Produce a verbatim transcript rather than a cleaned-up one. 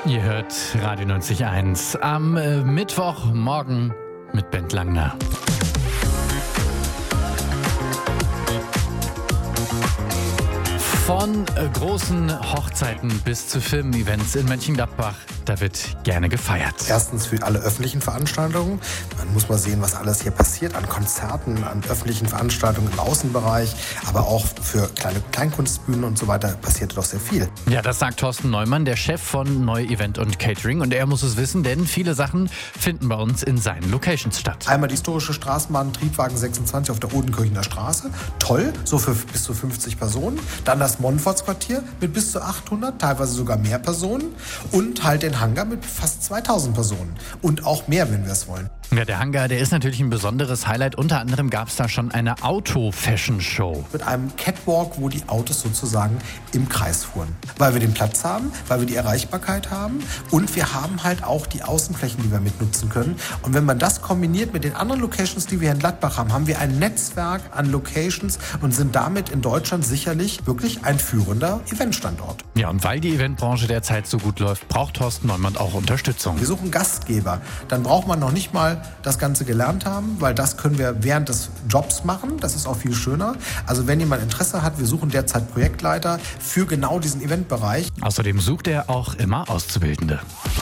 Ihr hört Radio neunzig Komma eins am äh, Mittwochmorgen mit Bent Langner. Von äh, großen Hochzeiten bis zu Firmen-Events in Mönchengladbach, da wird gerne gefeiert. Erstens für alle öffentlichen Veranstaltungen. Man muss mal sehen, was alles hier passiert an Konzerten, an öffentlichen Veranstaltungen im Außenbereich, aber auch für kleine Kleinkunstbühnen und so weiter passiert doch sehr viel. Ja, das sagt Thorsten Neumann, der Chef von Neu Event und Catering. Und er muss es wissen, denn viele Sachen finden bei uns in seinen Locations statt. Einmal die historische Straßenbahn Triebwagen sechsundzwanzig auf der Odenkirchener Straße. Toll, so für bis zu fünfzig Personen. Dann das Monfortsquartier mit bis zu achthundert, teilweise sogar mehr Personen. Und halt den Hangar mit fast zweitausend Personen. Und auch mehr, wenn wir es wollen. Ja, der Hangar, der ist natürlich ein besonderes Highlight. Unter anderem gab es da schon eine Auto-Fashion-Show. Mit einem Catwalk, wo die Autos sozusagen im Kreis fuhren. Weil wir den Platz haben, weil wir die Erreichbarkeit haben und wir haben halt auch die Außenflächen, die wir mitnutzen können. Und wenn man das kombiniert mit den anderen Locations, die wir in Gladbach haben, haben wir ein Netzwerk an Locations und sind damit in Deutschland sicherlich wirklich ein führender Eventstandort. Ja, und weil die Eventbranche derzeit so gut läuft, braucht Thorsten Neumann auch Unterstützung. Wir suchen Gastgeber. Dann braucht man noch nicht mal das Ganze gelernt haben, weil das können wir während des Jobs machen. Das ist auch viel schöner. Also wenn jemand Interesse hat, wir suchen derzeit Projektleiter für genau diesen Eventbereich. Außerdem sucht er auch immer Auszubildende.